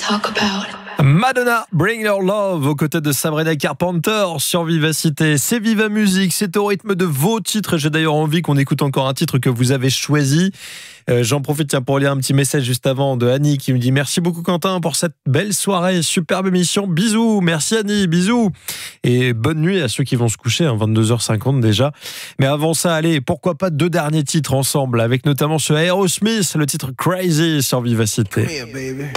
Madonna, Bring Your Love, aux côtés de Sabrina Carpenter sur Vivacité. C'est Viva Musique, c'est au rythme de vos titres. J'ai d'ailleurs envie qu'on écoute encore un titre que vous avez choisi. J'en profite pour lire un petit message juste avant de Annie qui me dit: merci beaucoup Quentin pour cette belle soirée, superbe émission, bisous. Merci Annie, bisous. Et bonne nuit à ceux qui vont se coucher, 22h50 déjà. Mais avant ça, allez, pourquoi pas 2 derniers titres ensemble, avec notamment ce Aerosmith, le titre Crazy sur Vivacité.